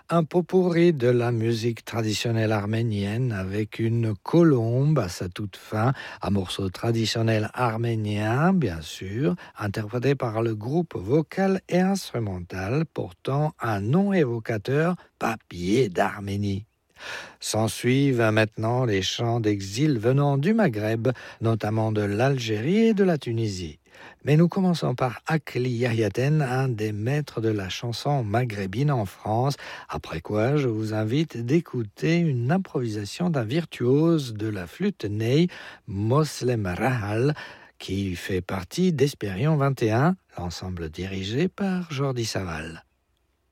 Un pot-pourri de la musique traditionnelle arménienne avec une colombe à sa toute fin, un morceau traditionnel arménien, bien sûr, interprété par le groupe vocal et instrumental portant un nom évocateur, Papier d'Arménie. S'ensuivent maintenant les chants d'exil venant du Maghreb, notamment de l'Algérie et de la Tunisie. Mais nous commençons par Akli Yahiaten, un des maîtres de la chanson maghrébine en France, après quoi je vous invite d'écouter une improvisation d'un virtuose de la flûte ney, Moslem Rahal, qui fait partie d'Espérion 21, l'ensemble dirigé par Jordi Saval.